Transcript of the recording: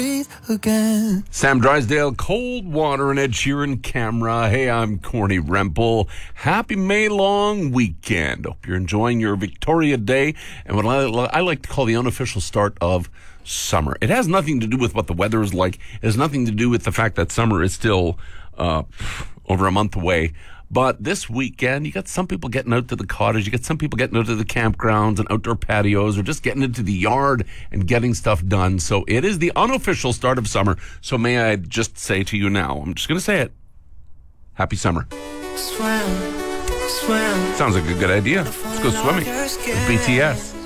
again. Sam Drysdale, Cold Water, and Ed Sheeran, Camera. Hey, I'm Corny Rempel. Happy May long weekend. Hope you're enjoying your Victoria Day and what I like to call the unofficial start of summer. It has nothing to do with what the weather is like. It has nothing to do with the fact that summer is still over a month away. But this weekend, you got some people getting out to the cottage. You got some people getting out to the campgrounds and outdoor patios, or just getting into the yard and getting stuff done. So it is the unofficial start of summer. So may I just say to you now, I'm just going to say it. Happy summer. Swim. Sounds like a good idea. Let's go swimming with BTS.